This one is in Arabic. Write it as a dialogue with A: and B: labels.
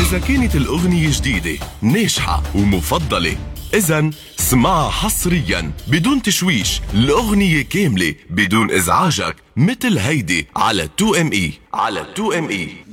A: إذا كانت الأغنية جديدة ناجحة ومفضلة إذن اسمعها حصريا بدون تشويش، الأغنية كاملة بدون إزعاجك، مثل هيدي على 2ME.